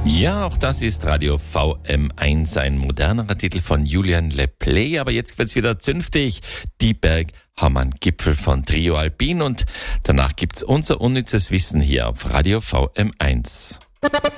Ja, auch das ist Radio VM1, ein modernerer Titel von Julian Le Play. Aber jetzt wird's wieder zünftig. Die Berghammern-Gipfel von Trio Alpin. Und danach gibt's unser unnützes Wissen hier auf Radio VM1.